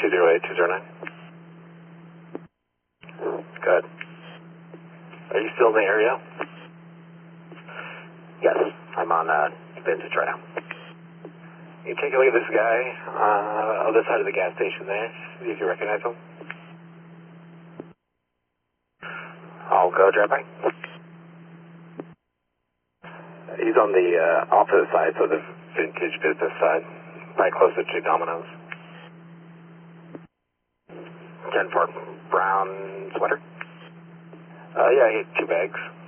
208-209. Good. Are you still in the area? Yes, I'm on Vintage right now. You take a look at this guy other side of the gas station there. See if you recognize him. I'll go drive by. He's on the opposite side, so the Vintage business side, right closer to Domino's. 10-4 brown sweater. Yeah, he had 2 bags.